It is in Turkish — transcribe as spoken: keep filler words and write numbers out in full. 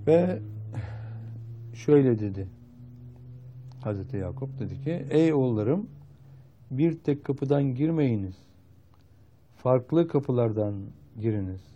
Ve şöyle dedi Hazreti Yakup, dedi ki ey oğullarım, bir tek kapıdan girmeyiniz, farklı kapılardan giriniz.